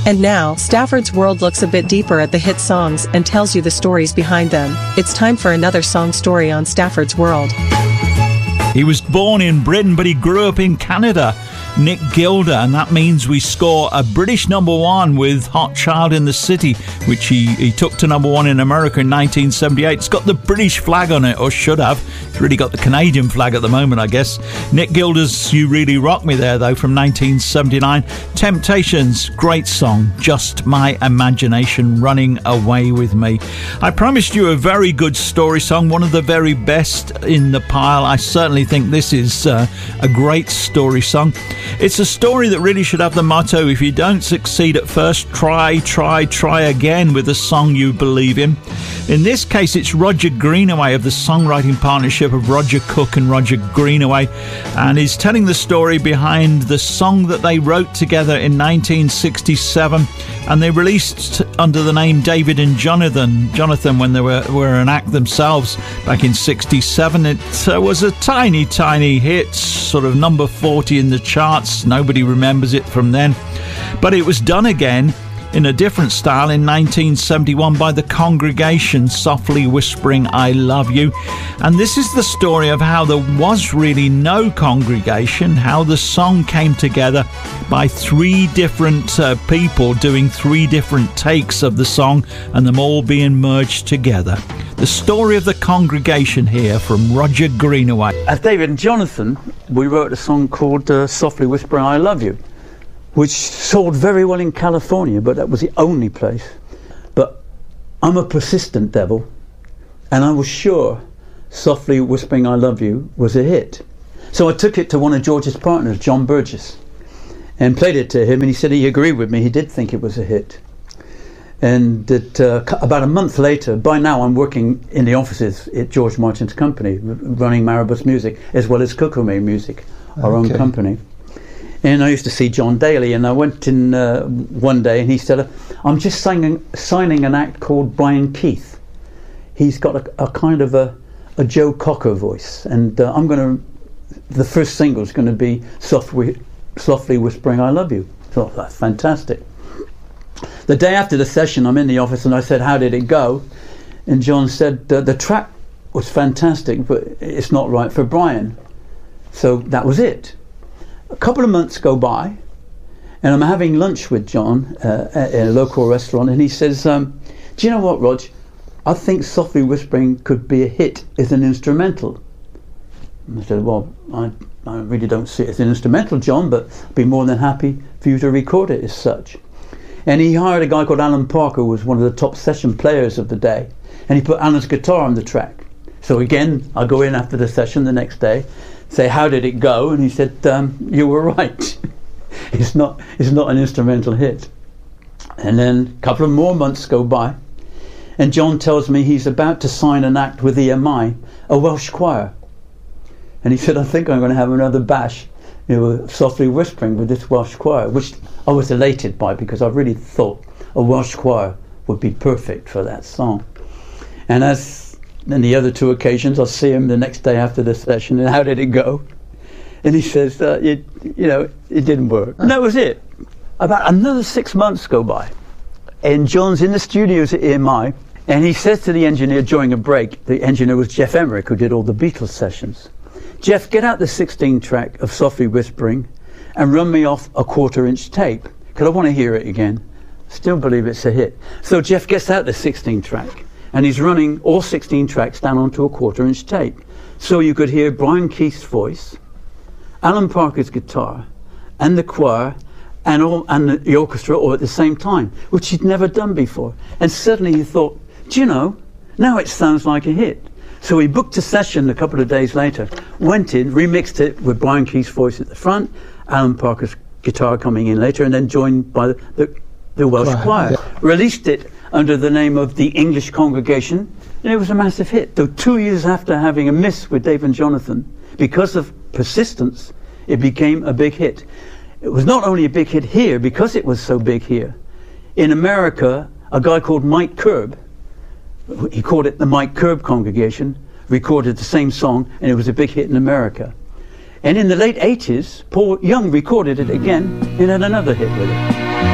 And now, Stafford's World looks a bit deeper at the hit songs and tells you the stories behind them. It's time for another song story on Stafford's World. He was born in Britain, but he grew up in Canada. Nick Gilder, and that means we score a British #1 with Hot Child in the City, which he took to #1 in America in 1978. It's got the British flag on it, or should have. It's really got the Canadian flag at the moment, I guess. Nick Gilder's You Really Rock Me There, though, from 1979. Temptations, great song, Just My Imagination Running Away With Me. I promised you a very good story song, one of the very best in the pile. I certainly think this is a great story song. It's a story that really should have the motto, if you don't succeed at first, try again with a song you believe in. In this case, it's Roger Greenaway of the songwriting partnership of Roger Cook and Roger Greenaway, and he's telling the story behind the song that they wrote together in 1967, and they released under the name David and Jonathan when they were an act themselves back in 67. It was a tiny hit, sort of number 40 in the charts. Nobody remembers it from then, but it was done again in a different style in 1971 by The Congregation, Softly Whispering I Love You. And this is the story of how there was really no congregation, how the song came together by three different people doing three different takes of the song and them all being merged together. The story of The Congregation here from Roger Greenaway. As David and Jonathan, we wrote a song called Softly Whispering I Love You, which sold very well in California, but that was the only place. But I'm a persistent devil, and I was sure Softly Whispering I Love You was a hit. So I took it to one of George's partners, John Burgess, and played it to him, and he said he agreed with me. He did think it was a hit. And about a month later, by now I'm working in the offices at George Martin's company, running Maribus Music, as well as Kokomi Music, our own company. And I used to see John Daly, and I went in one day, and he said, I'm just signing an act called Brian Keith. He's got a kind of a Joe Cocker voice, and the first single is going to be Softly Whispering I Love You. I thought, that's fantastic. The day after the session, I'm in the office, and I said, how did it go? And John said, the track was fantastic, but it's not right for Brian. So that was it. A couple of months go by, and I'm having lunch with John at a local restaurant, and he says, do you know what, Rog? I think Softly Whispering could be a hit as an instrumental. And I said, well, I really don't see it as an instrumental, John, but I'd be more than happy for you to record it as such. And he hired a guy called Alan Parker, who was one of the top session players of the day, and he put Alan's guitar on the track. So again, I go in after the session the next day, say, how did it go? And he said, you were right. It's not an instrumental hit. And then a couple of more months go by, and John tells me he's about to sign an act with EMI, a Welsh choir. And he said, I think I'm going to have another bash, Softly Whispering with this Welsh choir, which I was elated by, because I really thought a Welsh choir would be perfect for that song. And as in the other two occasions, I'll see him the next day after the session, and how did it go? And he says, it didn't work. And that was it. About another 6 months go by, and John's in the studios at EMI, and he says to the engineer during a break, the engineer was Jeff Emerick, who did all the Beatles sessions, Jeff, get out the 16 track of Softly Whispering and run me off a 1/4-inch tape, because I want to hear it again. Still believe it's a hit. So Jeff gets out the 16 track, and he's running all 16 tracks down onto a 1/4-inch tape. So you could hear Brian Keith's voice, Alan Parker's guitar, and the choir, and the orchestra all at the same time, which he'd never done before. And suddenly he thought, do you know, now it sounds like a hit. So he booked a session a couple of days later, went in, remixed it with Brian Keith's voice at the front, Alan Parker's guitar coming in later, and then joined by the Welsh choir. Yeah. Released it under the name of the English Congregation, and it was a massive hit. So 2 years after having a miss with Dave and Jonathan, because of persistence, it became a big hit. It was not only a big hit here, because it was so big here. In America, a guy called Mike Curb, he called it the Mike Curb Congregation, recorded the same song, and it was a big hit in America. And in the late 80s, Paul Young recorded it again and had another hit with it.